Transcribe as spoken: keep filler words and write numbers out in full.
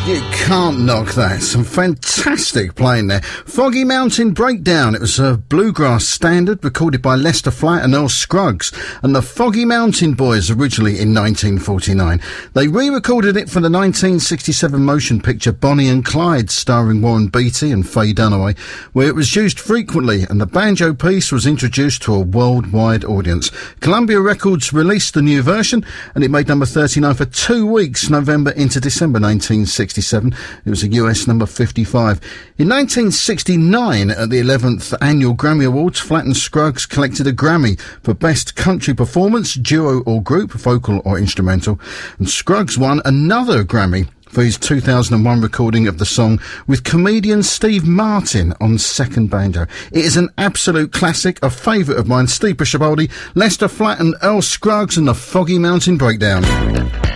You can't knock that. Some fantastic playing there. Foggy Mountain Breakdown. It was a bluegrass standard recorded by Lester Flatt and Earl Scruggs and the Foggy Mountain Boys originally in nineteen forty-nine. They re-recorded it for the nineteen sixty-seven motion picture Bonnie and Clyde starring Warren Beatty and Faye Dunaway, where it was used frequently and the banjo piece was introduced to a worldwide audience. Columbia Records released the new version and it made number thirty-nine for two weeks, November into December nineteen sixty-seven. It was a U S number fifty-five. In nineteen sixty-nine, at the eleventh Annual Grammy Awards, Flatt and Scruggs collected a Grammy for Best Country Performance, Duo or Group, Vocal or Instrumental, and Scruggs won another Grammy for his two thousand one recording of the song with comedian Steve Martin on second banjo. It is an absolute classic, a favourite of mine. Steve Buscibaldi, Lester Flatt and Earl Scruggs and the Foggy Mountain Breakdown.